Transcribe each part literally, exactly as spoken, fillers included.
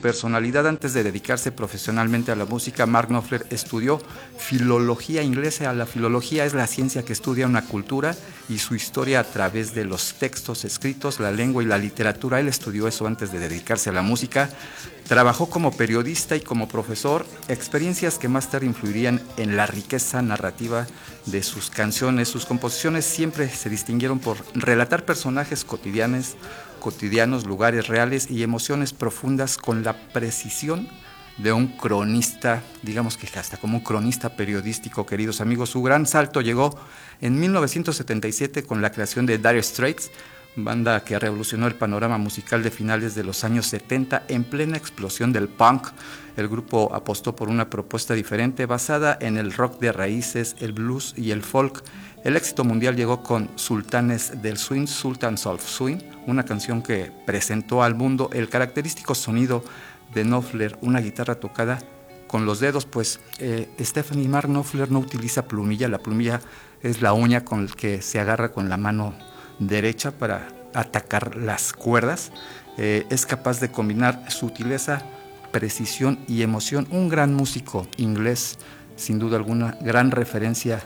personalidad. Antes de dedicarse profesionalmente a la música, Mark Knopfler estudió filología inglesa. La filología es la ciencia que estudia una cultura y su historia a través de los textos escritos, la lengua y la literatura. Él estudió eso antes de dedicarse a la música. Trabajó como periodista y como profesor, experiencias que más tarde influirían en la riqueza narrativa de sus canciones. Sus composiciones siempre se distinguieron por relatar personajes cotidianos, cotidianos, lugares reales y emociones profundas con la precisión de un cronista, digamos que hasta como un cronista periodístico, queridos amigos. Su gran salto llegó en mil novecientos setenta y siete con la creación de Dire Straits, banda que revolucionó el panorama musical de finales de los años setenta. En plena explosión del punk, el grupo apostó por una propuesta diferente basada en el rock de raíces, el blues y el folk. El éxito mundial llegó con Sultanes del Swing, Sultans of Swing, una canción que presentó al mundo el característico sonido de Knopfler, una guitarra tocada con los dedos. Pues eh, Stephanie, Mark Knopfler no utiliza plumilla. La plumilla es la uña con la que se agarra con la mano derecha para atacar las cuerdas. Eh, es capaz de combinar sutileza, precisión y emoción. Un gran músico inglés, sin duda alguna, gran referencia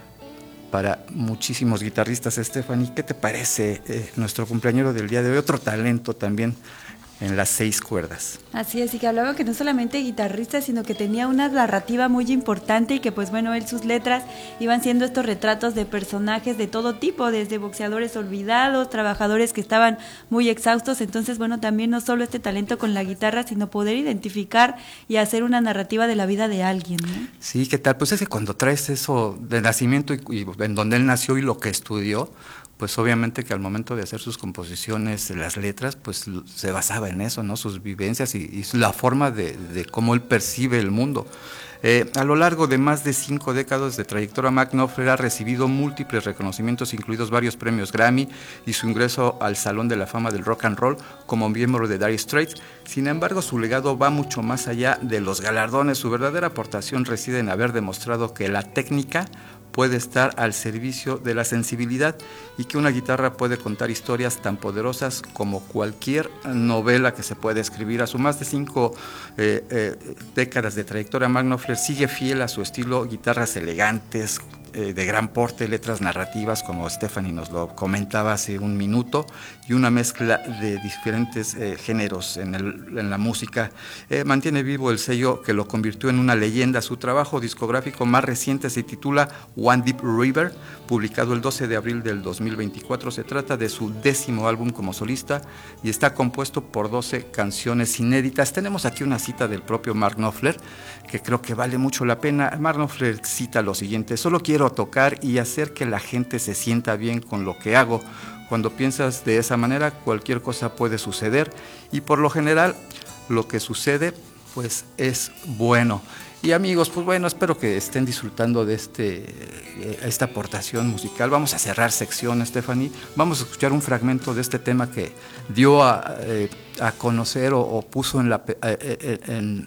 para muchísimos guitarristas. Stephanie, ¿qué te parece eh, nuestro cumpleañero del día de hoy? Otro talento también en las seis cuerdas. Así es, y que hablaba que no solamente guitarrista, sino que tenía una narrativa muy importante y que pues bueno, él sus letras iban siendo estos retratos de personajes de todo tipo, desde boxeadores olvidados, trabajadores que estaban muy exhaustos. Entonces bueno, también no solo este talento con la guitarra, sino poder identificar y hacer una narrativa de la vida de alguien, ¿no? Sí, ¿qué tal? Pues es que cuando traes eso de nacimiento y, y en donde él nació y lo que estudió, pues obviamente que al momento de hacer sus composiciones, las letras, pues se basaba en eso, ¿no? Sus vivencias y, y la forma de, de cómo él percibe el mundo. Eh, a lo largo de más de cinco décadas de trayectoria, Mark Knopfler ha recibido múltiples reconocimientos, incluidos varios premios Grammy y su ingreso al Salón de la Fama del Rock and Roll como miembro de Dire Straits. Sin embargo, su legado va mucho más allá de los galardones. Su verdadera aportación reside en haber demostrado que la técnica puede estar al servicio de la sensibilidad y que una guitarra puede contar historias tan poderosas como cualquier novela que se puede escribir. A sus más de cinco eh, eh, décadas de trayectoria, Mark Knopfler sigue fiel a su estilo, guitarras elegantes, eh, de gran porte, letras narrativas, como Stephanie nos lo comentaba hace un minuto, y una mezcla de diferentes eh, géneros en, el, en la música. Eh, mantiene vivo el sello que lo convirtió en una leyenda. Su trabajo discográfico más reciente se titula One Deep River, publicado el doce de abril del dos mil veinticuatro. Se trata de su décimo álbum como solista y está compuesto por doce canciones inéditas. Tenemos aquí una cita del propio Mark Knopfler que creo que vale mucho la pena. Mark Knopfler cita lo siguiente: solo quiero tocar y hacer que la gente se sienta bien con lo que hago. Cuando piensas de esa manera, cualquier cosa puede suceder y por lo general lo que sucede pues es bueno. Y amigos, pues bueno, espero que estén disfrutando de este, esta aportación musical. Vamos a cerrar sección, Stephanie. Vamos a escuchar un fragmento de este tema que dio a, eh, a conocer o, o puso en, la, eh, en,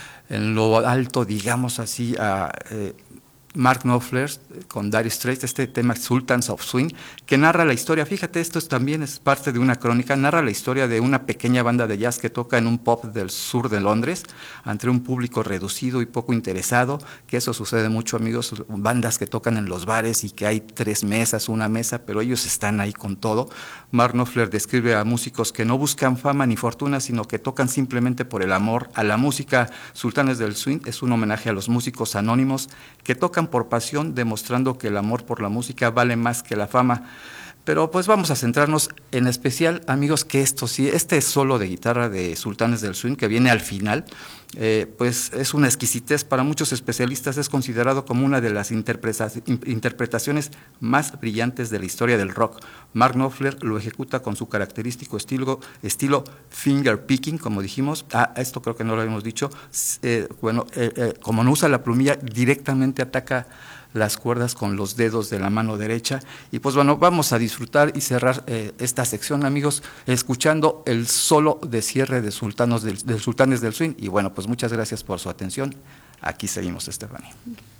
en lo alto, digamos así, a eh, Mark Knopfler con Dire Straits, este tema Sultans of Swing, que narra la historia. Fíjate, esto es, también es parte de una crónica, narra la historia de una pequeña banda de jazz que toca en un pub del sur de Londres, ante un público reducido y poco interesado, que eso sucede mucho, amigos, bandas que tocan en los bares y que hay tres mesas, una mesa, pero ellos están ahí con todo. Mark Knopfler describe a músicos que no buscan fama ni fortuna, sino que tocan simplemente por el amor a la música. Sultanes del Swing es un homenaje a los músicos anónimos que tocan por pasión, demostrando que el amor por la música vale más que la fama. Pero pues vamos a centrarnos en especial, amigos, que esto sí, este solo de guitarra de Sultanes del Swing que viene al final, eh, pues es una exquisitez. Para muchos especialistas es considerado como una de las interpreta interpretaciones más brillantes de la historia del rock. Mark Knopfler lo ejecuta con su característico estilo, estilo finger picking, como dijimos. Ah, esto creo que no lo habíamos dicho. Eh, bueno, eh, eh, como no usa la plumilla, directamente ataca las cuerdas con los dedos de la mano derecha. Y pues bueno, vamos a disfrutar y cerrar eh, esta sección, amigos, escuchando el solo de cierre de Sultanos del, de Sultanes del Swing. Y bueno, pues muchas gracias por su atención. Aquí seguimos, Stephanie.